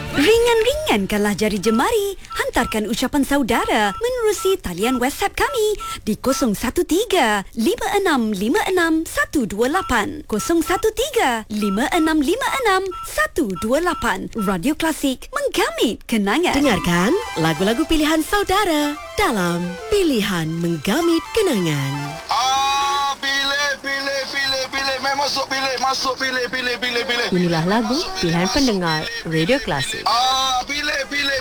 Ringan-ringankanlah jari jemari. Hantarkan ucapan saudara menerusi talian WhatsApp kami di 013-5656-128. 013-5656-128. Radio Klasik, menggamit kenangan. Dengarkan lagu-lagu pilihan saudara dalam Pilihan Menggamit Kenangan. Masuk pilih. Inilah lagu pilihan pendengar Radio Klasik. Pilih.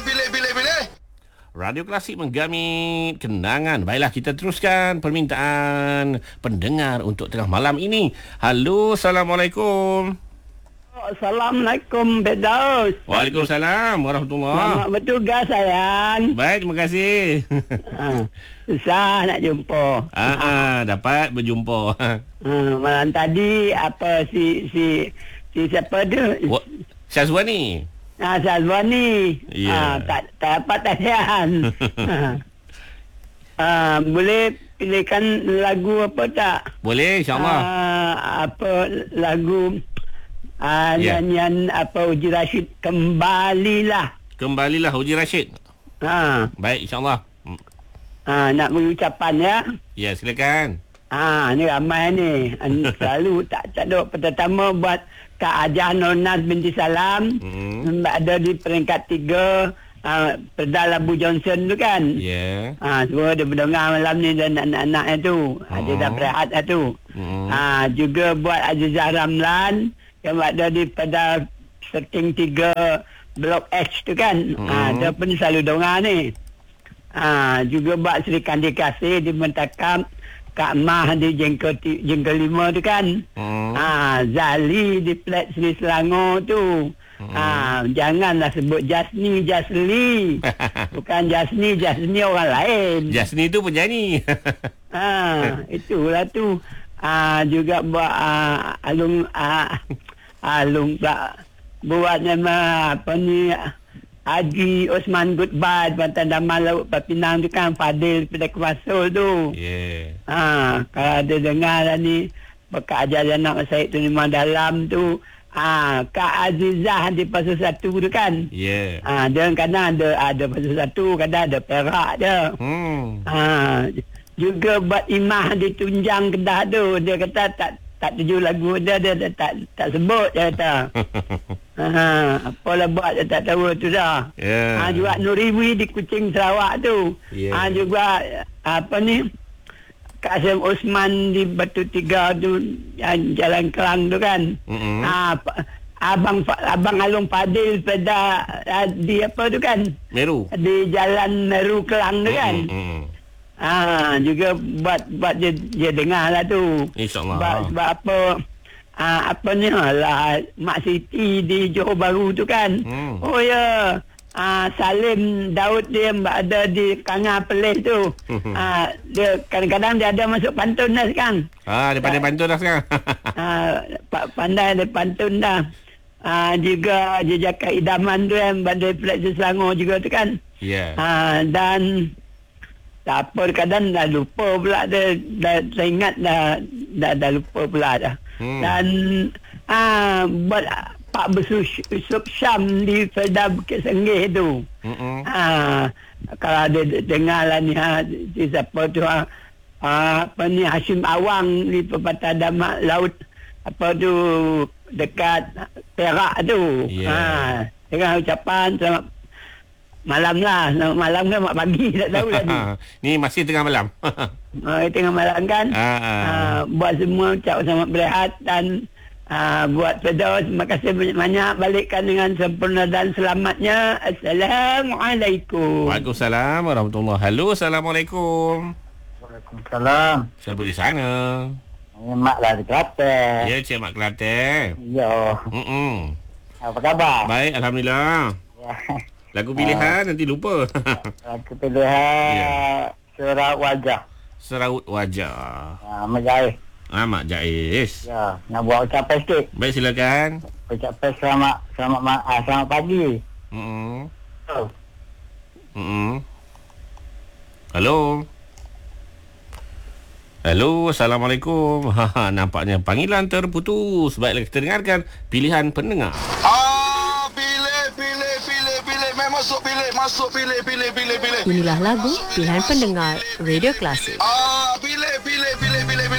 Radio Klasik menggamit kenangan. Baiklah, kita teruskan permintaan pendengar untuk tengah malam ini. Halo, Assalamualaikum. Assalamualaikum, Firdaus. Waalaikumsalam warahmatullahi. Selamat bertugas, sayang. Baik, terima kasih. Susah nak jumpa. Dapat berjumpa. Malam tadi apa si siapa tu? Syazwani. Syazwani. Ya. Tak dapat talian. Boleh pilihkan lagu apa tak? Boleh, insyaAllah. Apa lagu nyanyian apa Uji Rashid, Kembalilah Uji Rashid. Baik, insyaAllah. Nak mengucapan ya. Ya, silakan. Ni ramai ni. Selalu tak ada pertama buat Kak Ajah Nonas binti Salam. Ada di peringkat 3. Perdal Abu Johnson tu kan. Ya. Semua dia mendengar malam ni dan anak-anaknya tu. Dia dah berehat lah tu. Juga buat Azizah Ramlan yang ada di pada setting 3 Blok H tu kan. Dia pun selalu dengar ni. Juga buat Sri Kandi Kasih di Mentakam, Kak Mah di Jengkel 5 tu kan. Zali di Plat Sri Selangor tu. Janganlah sebut Jasni Jasli. Bukan Jasni orang lain. Jasni tu penyanyi. Itulah tu. Juga buat Alung buat nama apa ni, Haji Osman Goodbye Bantan Damal Laut Papinang tu kan, Fadil pada Kuasul tu. Kalau ada dengar lah ni Kak Ajar Anak Syed tu memang dalam tu. Kak Azizah di Pasal 1 tu kan. Dia kadang ada Pasal 1, kadang ada Perak dia. Juga buat Imah di Tunjang Kedah tu. Dia kata tak tuju lagu dia tak sebut, dia kata. Apalah buat dia tak tahu tu dah. Juga Nuriwi di Kuching Sarawak tu. Juga apa ni, Kasim Osman di Batu Tiga tu, Jalan Kelang tu kan. Abang Alung Fadil pada di apa tu kan, Meru, di Jalan Meru Kelang tu kan. Juga buat dia dengar lah tu. InsyaAllah. Sebab apa ni lah, Mak Siti di Johor Bahru tu kan. Oh ya, Salim Daud dia ada di Kangar Perlis tu. Dia kadang-kadang dia ada masuk pantun dah sekarang. Dia pandai pantun dah sekarang. Pandai dia pantun dah. Juga Jejaka Idaman tu yang Badai Pelat Selangor juga tu kan. Dan tak apa, kadang dah lupa pula dia, dah ingat dah lupa pula dah. Dan buat Pak Yusuf Syam di Felda Bukit Senggih tu. Kalau ada dengar lah ni, siapa tu, apa ni, Hashim Awang di Pepatah Damak Laut apa tu dekat Perak tu. Dengan ucapan selamat malam lah. Selamat malam kan, mak pagi tak tahu lah ni. Ni masih tengah malam. Tengah malam kan. Buat semua ucap selamat berehat. Dan buat Firdaus, terima kasih banyak-banyak. Balikkan dengan sempurna dan selamatnya. Assalamualaikum. Waalaikumsalam warahmatullahi. Halo, Assalamualaikum. Waalaikumsalam. Siapa di sana? Mak lah di Kelantan. Ya, Cik Mak Kelantan. Ya. Apa khabar? Baik, Alhamdulillah. Lagu pilihan nanti lupa. Lagu pilihan Seraut Wajah. Seraut Wajah. Mak Jais. Mak Jais. Ya, nak buat ucapan sikit. Baik, silakan. Ucapan selamat pagi. Halo. Halo, Assalamualaikum. Nampaknya panggilan terputus. Baiklah, kita dengarkan pilihan pendengar. masuk pilih. Inilah lagu pilihan pendengar Radio Klasik. Pilih.